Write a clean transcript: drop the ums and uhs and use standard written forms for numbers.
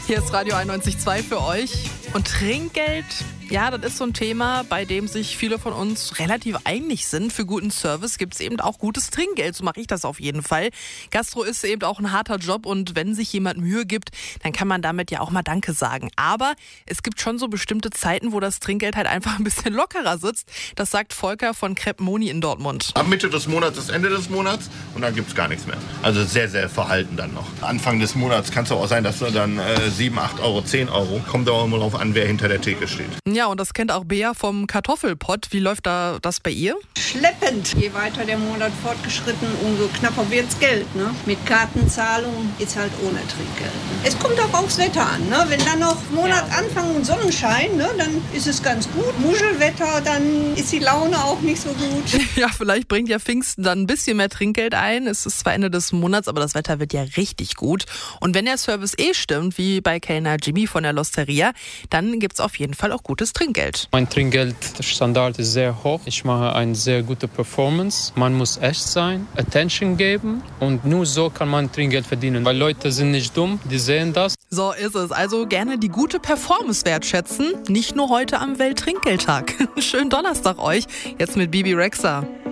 Hier ist Radio 91.2 für euch. Und Trinkgeld, ja, das ist so ein Thema, bei dem sich viele von uns relativ einig sind. Für guten Service gibt es eben auch gutes Trinkgeld. So mache ich das auf jeden Fall. Gastro ist eben auch ein harter Job und wenn sich jemand Mühe gibt, dann kann man damit ja auch mal Danke sagen. Aber es gibt schon so bestimmte Zeiten, wo das Trinkgeld halt einfach ein bisschen lockerer sitzt. Das sagt Volker von Crepe Moni in Dortmund. Ab Mitte des Monats ist Ende des Monats und dann gibt es gar nichts mehr. Also sehr, sehr verhalten dann noch. Anfang des Monats kann es auch sein, dass du dann 7, 8 Euro, 10 Euro, kommt aber immer drauf an, wer hinter der Theke steht. Ja, und das kennt auch Bea vom Kartoffelpott. Wie läuft da das bei ihr? Schleppend. Je weiter der Monat fortgeschritten, umso knapper wird's Geld. Ne? Mit Kartenzahlung ist halt ohne Trinkgeld. Ne? Es kommt auch aufs Wetter an. Ne? Wenn dann noch Monatanfang und Sonnenschein, ne, dann ist es ganz gut. Muschelwetter, dann ist die Laune auch nicht so gut. Ja, vielleicht bringt ja Pfingsten dann ein bisschen mehr Trinkgeld ein. Es ist zwar Ende des Monats, aber das Wetter wird ja richtig gut. Und wenn der Service stimmt, wie bei Kellner Jimmy von der Losteria, dann gibt's auf jeden Fall auch gutes Trinkgeld. Mein Trinkgeldstandard ist sehr hoch. Ich mache eine sehr gute Performance. Man muss echt sein, Attention geben und nur so kann man Trinkgeld verdienen. Weil Leute sind nicht dumm, die sehen das. So ist es. Also gerne die gute Performance wertschätzen. Nicht nur heute am Welttrinkgeldtag. Schönen Donnerstag euch. Jetzt mit Bibi Rexha.